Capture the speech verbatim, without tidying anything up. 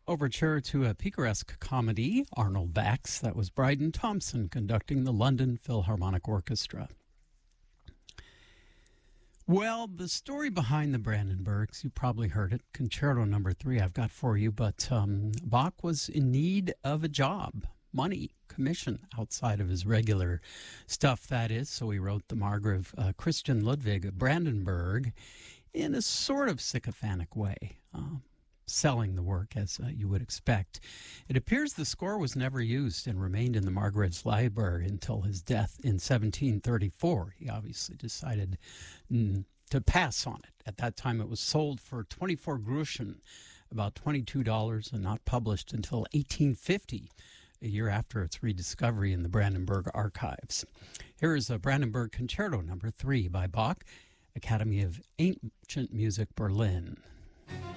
Overture to a picaresque comedy, Arnold Bax. That was Bryden Thompson conducting the London Philharmonic Orchestra. Well, the story behind the Brandenburgs, you probably heard it. Concerto number three I've got for you, but um, Bach was in need of a job, money, commission outside of his regular stuff, that is. So he wrote the Margrave uh, Christian Ludwig of Brandenburg in a sort of sycophantic way. Um, selling the work, as uh, you would expect. It appears the score was never used and remained in the Margrave's library until his death in seventeen thirty-four. He obviously decided mm, to pass on it. At that time, it was sold for twenty-four groschen, about twenty-two dollars, and not published until eighteen fifty, a year after its rediscovery in the Brandenburg archives. Here is a Brandenburg Concerto number three by Bach, Academy of Ancient Music, Berlin.